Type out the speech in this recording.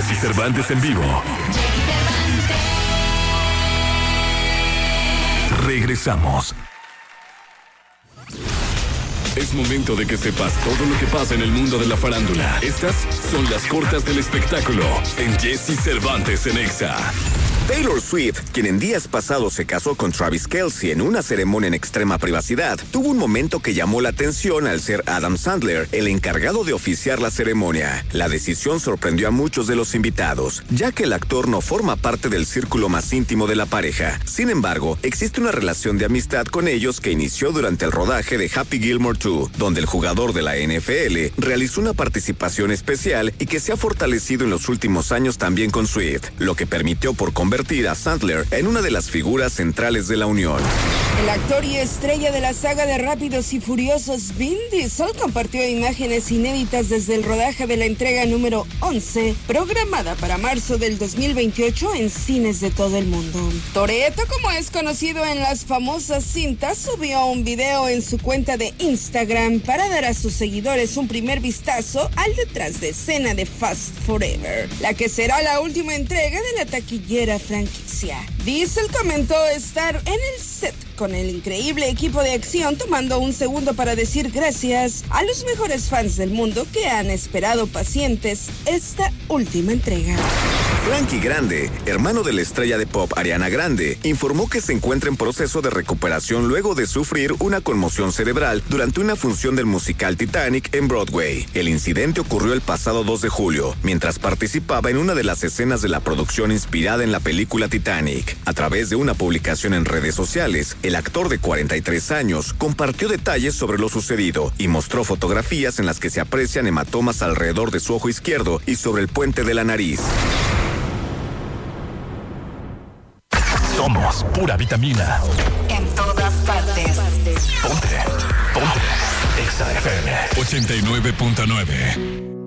Jesse Cervantes en vivo. Regresamos. Es momento de que sepas todo lo que pasa en el mundo de la farándula. Estas son las cortas del espectáculo en Jesse Cervantes en Exa. Taylor Swift, quien en días pasados se casó con Travis Kelce en una ceremonia en extrema privacidad, tuvo un momento que llamó la atención al ser Adam Sandler el encargado de oficiar la ceremonia. La decisión sorprendió a muchos de los invitados, ya que el actor no forma parte del círculo más íntimo de la pareja. Sin embargo, existe una relación de amistad con ellos que inició durante el rodaje de Happy Gilmore 2, donde el jugador de la NFL realizó una participación especial y que se ha fortalecido en los últimos años también con Swift, lo que permitió por convertir a Sandler en una de las figuras centrales de la unión. El actor y estrella de la saga de Rápidos y Furiosos, Vin Diesel, compartió imágenes inéditas desde el rodaje de la entrega número 11, programada para marzo del 2028 en cines de todo el mundo. Toretto, como es conocido en las famosas cintas, subió un video en su cuenta de Instagram para dar a sus seguidores un primer vistazo al detrás de escena de Fast Forever, la que será la última entrega de la taquillera franquicia. Diesel comentó estar en el set con el increíble equipo de acción, tomando un segundo para decir gracias a los mejores fans del mundo que han esperado pacientes esta última entrega. Frankie Grande, hermano de la estrella de pop Ariana Grande, informó que se encuentra en proceso de recuperación luego de sufrir una conmoción cerebral durante una función del musical Titanic en Broadway. El incidente ocurrió el pasado 2 de julio, mientras participaba en una de las escenas de la producción inspirada en la película Titanic. A través de una publicación en redes sociales, el actor de 43 años compartió detalles sobre lo sucedido y mostró fotografías en las que se aprecian hematomas alrededor de su ojo izquierdo y sobre el puente de la nariz. Somos pura vitamina. En todas partes. Ponte. Exa FM 89.9.